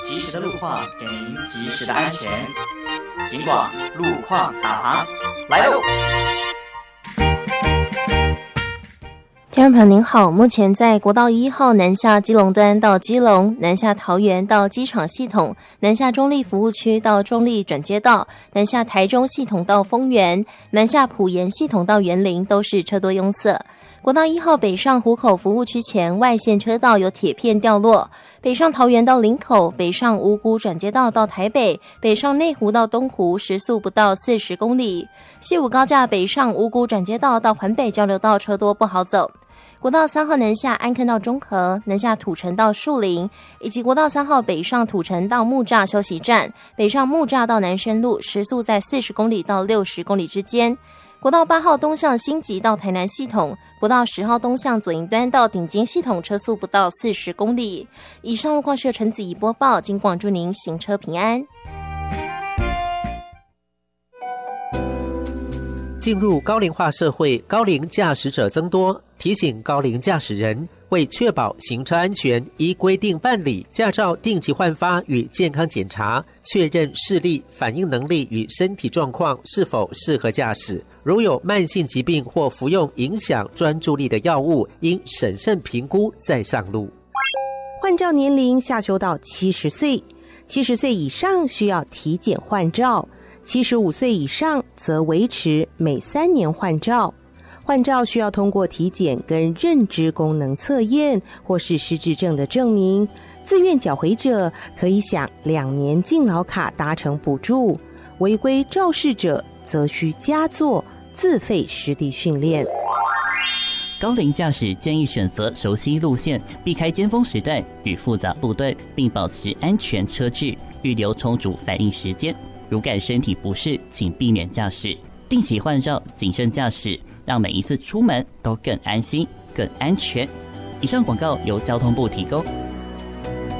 及时的路况给您及时的安全。警广路况导航来喽！ 听众朋友您好，目前在国道1号南下基隆端到基隆，南下桃园到机场系统，南下中立服务区到中立转接道，南下台中系统到丰原，南下埔盐系统到员林都是车多拥塞。国道1号北上湖口服务区前外线车道有铁片掉落，北上桃园到林口，北上五股转接道到台北，北上内湖到东湖时速不到40公里。西武高架北上五股转接道到环北交流道车多不好走。国道3号南下安坑到中和，南下土城到树林，以及国道3号北上土城到木栅休息站，北上木栅到南深路时速在40公里到60公里之间。国道8号东向新集到台南系统，国道10号东向左营端到顶金系统车速不到40公里。以上路况是由陈子怡播报，警广祝您行车平安。 进入高龄化社会，高龄驾驶者增多，提醒高龄驾驶人为确保行车安全，依规定办理驾照定期换发与健康检查，确认视力、反应能力与身体状况是否适合驾驶。如有慢性疾病或服用影响专注力的药物，应审慎评估再上路。 换照年龄下修到70岁，70岁以上需要体检换照，75岁以上则维持每3年换照。换照需要通过体检跟认知功能测验或是失智症的证明，自愿缴回者可以享2年敬老卡达成补助，违规肇事者则需加做自费实地训练。 高龄驾驶建议选择熟悉路线，避开尖峰时段与复杂路段，并保持安全车距，预留充足反应时间。如感身体不适，请避免驾驶，定期换照，谨慎驾驶，让每一次出门都更安心、更安全。以上广告由交通部提供。